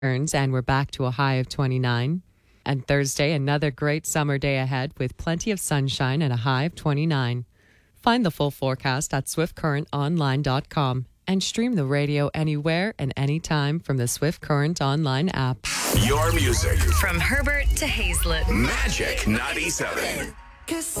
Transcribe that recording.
and we're back to a high of 29. And Thursday, another great summer day ahead with plenty of sunshine and a high of 29. Find the full forecast at swiftcurrentonline.com and stream the radio anywhere and anytime from the Swift Current Online app. Your music from Herbert to Hazlet. Magic 97.